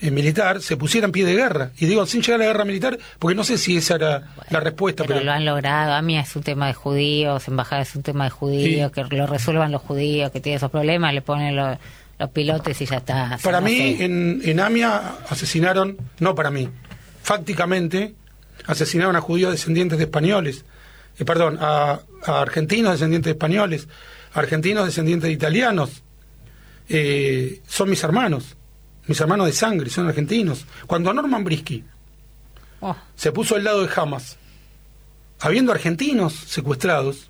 militar, se pusiera en pie de guerra. Y digo, sin llegar a la guerra militar, porque no sé si esa era la respuesta. Pero lo han logrado. AMIA es un tema de judíos, embajada es un tema de judíos, sí. Que lo resuelvan los judíos, que tienen esos problemas, le ponen los pilotes y ya está. Para mí, en AMIA asesinaron, no para mí, fácticamente asesinaron a judíos descendientes de españoles, a argentinos descendientes de españoles, a argentinos descendientes de italianos. Son mis hermanos de sangre, son argentinos. Cuando Norman Brisky se puso al lado de Hamas, habiendo argentinos secuestrados,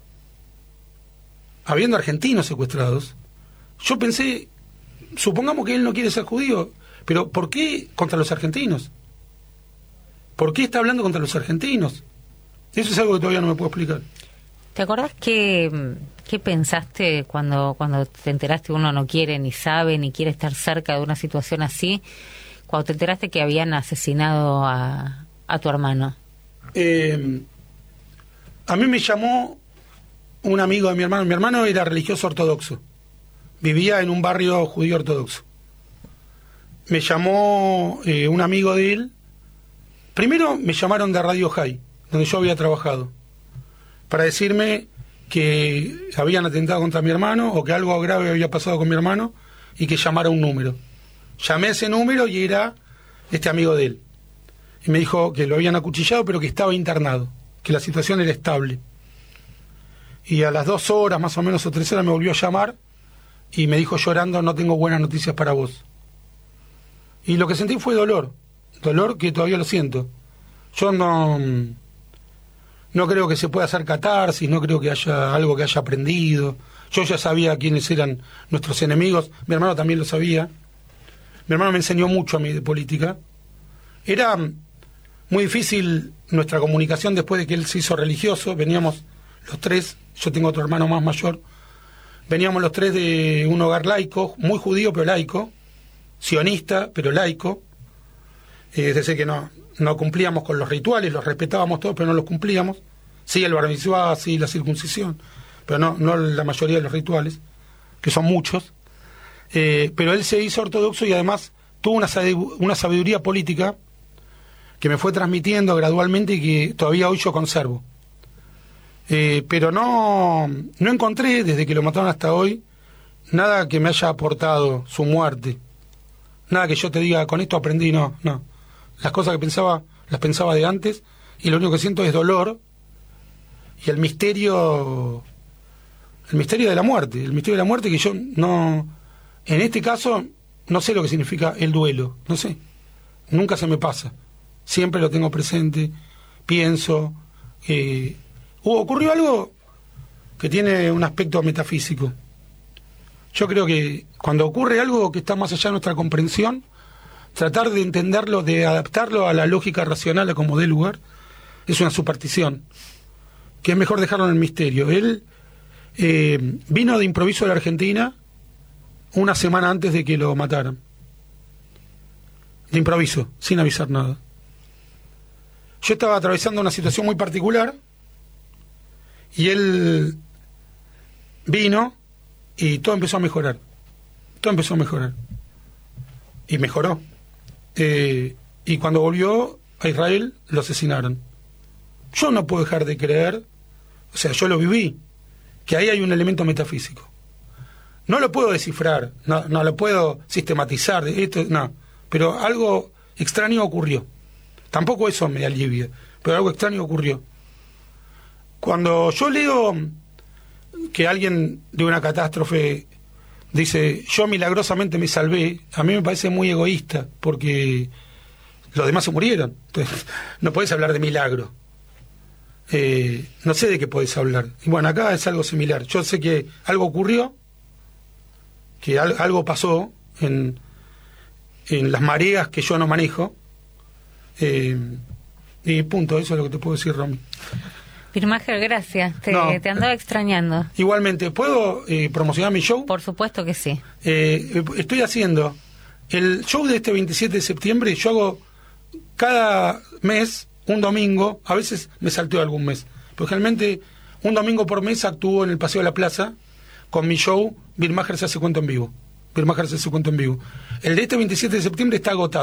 yo pensé, supongamos que él no quiere ser judío, pero ¿por qué contra los argentinos? ¿Por qué está hablando contra los argentinos? Eso es algo que todavía no me puedo explicar. ¿Te acordás qué pensaste cuando te enteraste que uno no quiere, ni sabe, ni quiere estar cerca de una situación así, cuando te enteraste que habían asesinado a tu hermano? A mí me llamó un amigo de mi hermano. Mi hermano era religioso ortodoxo. Vivía en un barrio judío ortodoxo. Me llamó un amigo de él. Primero me llamaron de Radio High, donde yo había trabajado, para decirme que habían atentado contra mi hermano o que algo grave había pasado con mi hermano y que llamara un número. Llamé a ese número y era este amigo de él. Y me dijo que lo habían acuchillado, pero que estaba internado, que la situación era estable. Y a las 2 horas, más o menos, o 3 horas, me volvió a llamar y me dijo llorando: no tengo buenas noticias para vos. Y lo que sentí fue dolor que todavía lo siento. Yo no creo que se pueda hacer catarsis, no creo que haya algo que haya aprendido. Yo ya sabía quiénes eran nuestros enemigos, mi hermano también lo sabía. Mi hermano me enseñó mucho a mí de política. Era muy difícil nuestra comunicación después de que él se hizo religioso. Veníamos los tres, yo tengo otro hermano más mayor, veníamos los tres de un hogar laico, muy judío pero laico, sionista pero laico. Es decir, que no cumplíamos con los rituales, los respetábamos todos, pero no los cumplíamos. Sí, el bar mitzvah, sí, la circuncisión, pero no la mayoría de los rituales, que son muchos. Pero él se hizo ortodoxo y además tuvo una sabiduría política que me fue transmitiendo gradualmente y que todavía hoy yo conservo. Pero no encontré, desde que lo mataron hasta hoy, nada que me haya aportado su muerte. Nada que yo te diga, con esto aprendí, no. Las cosas que pensaba, las pensaba de antes, y lo único que siento es dolor y el misterio de la muerte, que yo no, en este caso, no sé lo que significa el duelo, no sé, nunca se me pasa, siempre lo tengo presente, pienso, ocurrió algo que tiene un aspecto metafísico. Yo creo que cuando ocurre algo que está más allá de nuestra comprensión, tratar de entenderlo, de adaptarlo a la lógica racional, a como dé lugar, es una superstición, que es mejor dejarlo en el misterio. Él vino de improviso a la Argentina una semana antes de que lo mataran. De improviso, sin avisar nada. Yo estaba atravesando una situación muy particular y él vino y todo empezó a mejorar. Y mejoró. Y cuando volvió a Israel, lo asesinaron. Yo no puedo dejar de creer, o sea, yo lo viví, que ahí hay un elemento metafísico. No lo puedo descifrar, no lo puedo sistematizar, pero algo extraño ocurrió. Tampoco eso me alivia, pero algo extraño ocurrió. Cuando yo leo que alguien de una catástrofe dice, yo milagrosamente me salvé, a mí me parece muy egoísta, porque los demás se murieron. Entonces, no podés hablar de milagro. No sé de qué podés hablar. Y bueno, acá es algo similar. Yo sé que algo ocurrió, que algo pasó en las mareas que yo no manejo, y punto, eso es lo que te puedo decir, Romy. Birmacher, gracias. Te andaba extrañando. Igualmente, ¿puedo promocionar mi show? Por supuesto que sí. Estoy haciendo el show de este 27 de septiembre. Yo hago cada mes, un domingo, a veces me salteo algún mes, pero generalmente un domingo por mes actúo en el Paseo de la Plaza con mi show Birmacher se hace cuento en vivo. El de este 27 de septiembre está agotado.